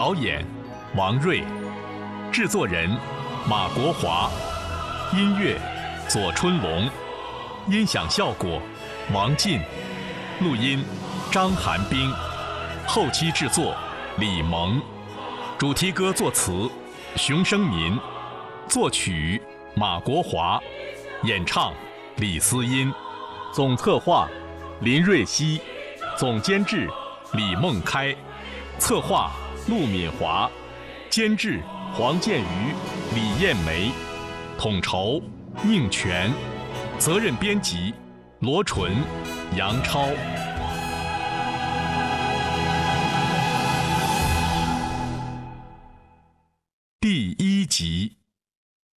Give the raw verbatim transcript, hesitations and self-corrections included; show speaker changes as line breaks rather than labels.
导演王瑞，制作人马国华，音乐左春龙，音响效果王进，录音张寒冰，后期制作李萌，主题歌作词熊生民，作曲马国华，演唱李思音，总策划林瑞熙，总监制李梦开，策划陆敏华，监制黄建瑜、李艳梅，统筹宁全，责任编辑罗纯、杨超。